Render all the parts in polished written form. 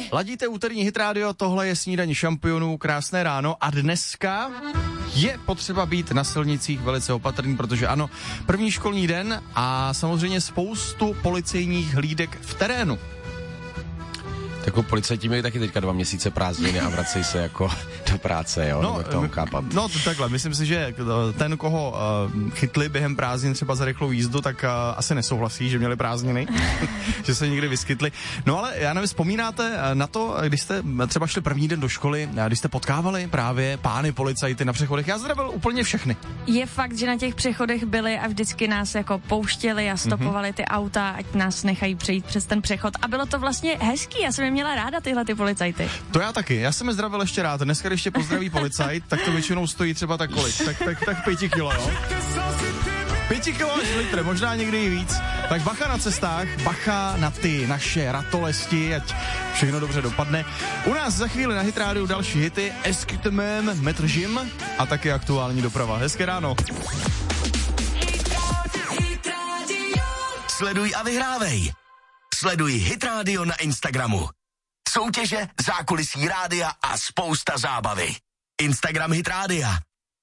Ladíte úterní Hit Radio, tohle je Snídaní šampionů, krásné ráno a dneska je potřeba být na silnicích velice opatrný, protože ano, první školní den a samozřejmě spoustu policejních hlídek v terénu. Jako policajti měli taky teďka 2 měsíce prázdniny a vracejí se jako do práce, jo? No to takhle, myslím si, že ten, koho chytli během prázdnin třeba za rychlou jízdu, tak asi nesouhlasí, že měli prázdniny, že se někdy vyskytli. No ale já nevím, vzpomínáte na to, když jste třeba šli první den do školy, když jste potkávali právě pány policajty na přechodech? Já zdravil úplně všechny. Je fakt, že na těch přechodech byli a vždycky nás jako pouštěli a stopovali ty auta, ať nás nechají přejít přes ten přechod. A bylo to vlastně hezký, já jsem je měla ráda tyhle ty policajty. To já taky, já jsem je zdravil ještě rád. Dneska, když tě pozdraví policajt, tak to většinou stojí třeba tak kolik? Tak 5 kilo, jo? 5 kilo až litr, možná někdy i víc. Tak bacha na cestách, bacha na ty naše ratolesti, ať všechno dobře dopadne. U nás za chvíli na Hit Radio další hity, Eskutmem, Metr Jim a taky aktuální doprava. Hezké ráno. Sleduj a vyhrávej. Sleduj Hit Radio na Instagramu. Soutěže, zákulisí rádia a spousta zábavy. Instagram Hit Rádia.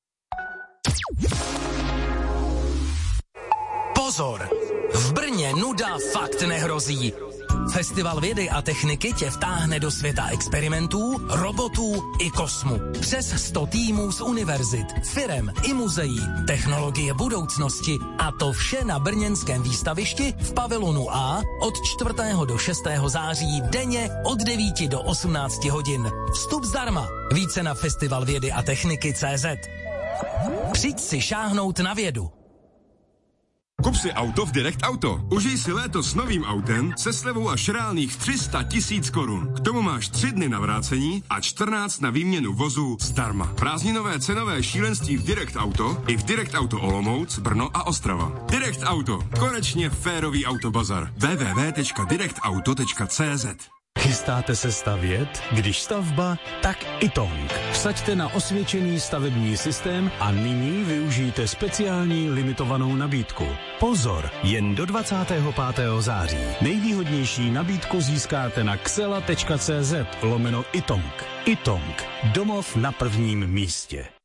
Pozor! V Brně nuda fakt nehrozí. Festival vědy a techniky tě vtáhne do světa experimentů, robotů i kosmu. Přes 100 týmů z univerzit, firem i muzeí, technologie budoucnosti a to vše na brněnském výstavišti v pavilonu A od 4. do 6. září denně od 9 do 18 hodin. Vstup zdarma. Více na Festival vědy a techniky CZ. Přijď si šáhnout na vědu. Kup si auto v Direct Auto. Užij si léto s novým autem se slevou až reálných 300 000 korun. K tomu máš 3 dny na vrácení a 14 na výměnu vozu zdarma. Prázdninové cenové šílenství v Direct Auto i v Direct Auto Olomouc, Brno a Ostrava. Direct Auto. Konečně férový autobazar. www.directauto.cz. Chystáte se stavět? Když stavba, tak Itong. Vsaďte na osvědčený stavební systém a nyní využijte speciální limitovanou nabídku. Pozor, jen do 25. září. Nejvýhodnější nabídku získáte na xela.cz/Itong. Itong. Domov na prvním místě.